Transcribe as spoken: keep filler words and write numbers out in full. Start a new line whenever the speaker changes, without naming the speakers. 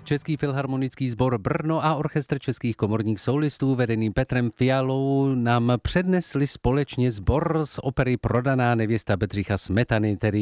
Český filharmonický sbor Brno a orchestr českých komorních solistů vedený Petrem Fialou nám přednesli společně sbor z opery Prodaná nevěsta Bedřicha Smetany, tedy